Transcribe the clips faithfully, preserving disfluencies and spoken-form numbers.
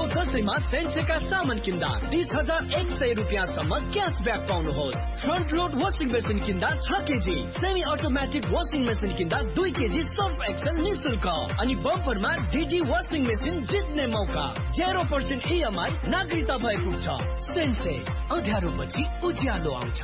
दसैँमा सेन्सेका सामान किन्दा तीस हजार एक सय रुपियाँसम्म cashback पाउनुहोस्। Front load washing machine किन्दा छ KG, semi automatic washing machine किन्दा दुई केजी सर्फ एक्सेल निशुल्क अनि बम्परमा डिडी वासिङ मेसिन जित्ने मौका। जेरो पर्सेन्ट इएमआई नागरिकता भए पुग्छ। सेन्से अँध्यारो पछि उज्यालो आउँछ।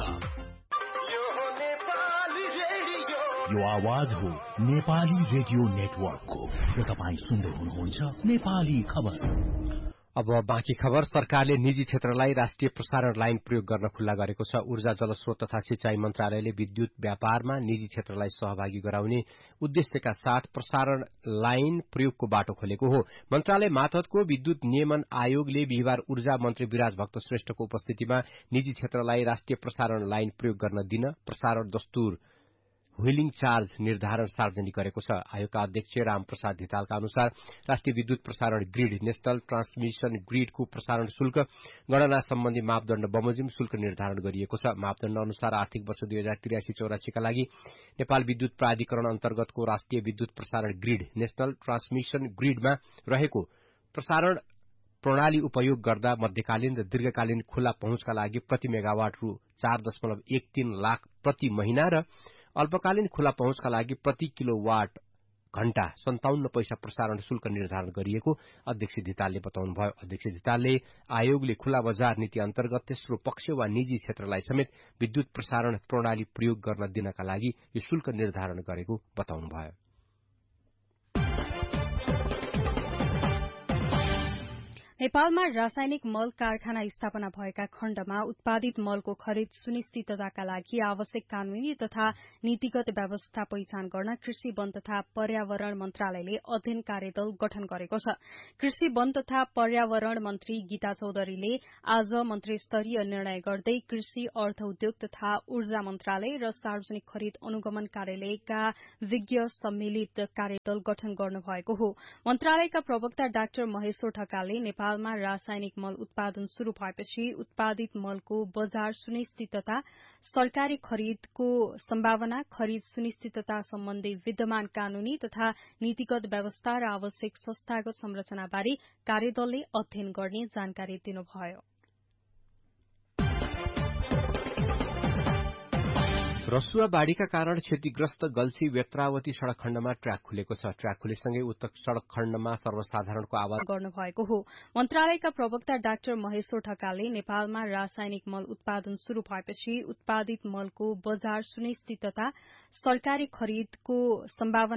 यो आवाज हो नेपाली रेडियो नेटवर्कको र तपाईँ सुन्दै हुनुहुन्छ नेपाली खबर। अब बाँकी खबर। सरकारले निजी क्षेत्रलाई राष्ट्रिय प्रसारण लाइन प्रयोग गर्न खुल्ला गरेको छ। ऊर्जा जलस्रोत तथा सिंचाई मन्त्रालयले विद्युत व्यापारमा निजी क्षेत्रलाई सहभागी गराउने उद्देश्यका साथ प्रसारण लाइन प्रयोगको बाटो खोलेको हो। मन्त्रालय मातहतको विद्युत नियमन आयोगले बिहिबार ऊर्जा मन्त्री विराज भक्त श्रेष्ठको उपस्थितिमा निजी क्षेत्रलाई राष्ट्रिय प्रसारण लाइन प्रयोग गर्न दिन प्रसारण दस्तुर व्हीलिङ चार्ज निर्धारण सार्वजनिक गरेको छ। आयोगका अध्यक्ष रामप्रसाद धितालका अनुसार राष्ट्रिय विद्युत प्रसारण ग्रिड नेशनल ट्रान्समिशन ग्रिडको प्रसारण शुल्क गणना सम्बन्धी मापदण्ड बमोजिम शुल्क निर्धारण गरिएको छ। मापदण्ड अनुसार आर्थिक वर्ष दुई हजार त्रियासी चौरासीका लागि नेपाल विद्युत प्राधिकरण अन्तर्गतको राष्ट्रिय विद्युत प्रसारण ग्रिड नेशनल ट्रान्समिशन ग्रिडमा रहेको प्रसारण प्रणाली उपयोग गर्दा मध्यकालीन र दीर्घकालीन खुल्ला पहुँचका लागि प्रति मेगावाट रु चार दशमलव एक तीन लाख प्रति महिना र अल्पकालीन खुला पहुँचका लागि प्रति किलोवाट घण्टा सन्ताउन्न पैसा प्रसारण शुल्क निर्धारण गरिएको अध्यक्ष धितालले बताउनुभयो। अध्यक्ष धितालले आयोगले खुला बजार नीति अन्तर्गत तेस्रो पक्ष वा निजी क्षेत्रलाई समेत विद्युत प्रसारण प्रणाली प्रयोग गर्न दिनका लागि यो शुल्क निर्धारण गरेको बताउनुभयो। नेपालमा रासायनिक मल कारखाना स्थापना भएका खण्डमा उत्पादित मलको खरिद सुनिश्चितताका लागि आवश्यक कानूनी तथा नीतिगत व्यवस्था पहिचान गर्न कृषि वन तथा पर्यावरण मन्त्रालयले अध्ययन कार्यदल गठन गरेको छ। कृषि वन तथा पर्यावरण मन्त्री गीता चौधरीले आज मन्त्री स्तरीय निर्णय गर्दै कृषि अर्थ उद्योग तथा ऊर्जा मन्त्रालय र सार्वजनिक खरिद अनुगमन कार्यालयका विज्ञ सम्मिलित कार्यदल गठन गर्नुभएको हो। मन्त्रालयका प्रवक्ता डाक्टर महेश्वर ढकालले नेपाल नेपालमा रासायनिक मल उत्पादन शुरू भएपछि उत्पादित मलको बजार सुनिश्चितता, सरकारी खरिदको सम्भावना, खरिद सुनिश्चितता सम्बन्धी विद्यमान कानूनी तथा नीतिगत व्यवस्था र आवश्यक संस्थागत संरचनाबारे कार्यदलले अध्ययन गर्ने जानकारी दिनुभयो। रसुवा बाढ़ीका कारण क्षतिग्रस्त गल्छी वेत्रावती सड़क खण्डमा ट्र्याक खुलेको छ। ट्र्याक खुलेसँगै उक्त सड़क खण्डमा सर्वसाधारणको आवाज गर्नुभएको हो। मन्त्रालयका प्रवक्ता डाक्टर महेश्वर ढकालले नेपालमा रासायनिक मल उत्पादन शुरू भएपछि उत्पादित मलको बजार सुनिश्चितता, सरकारी खरिदको सम्भावना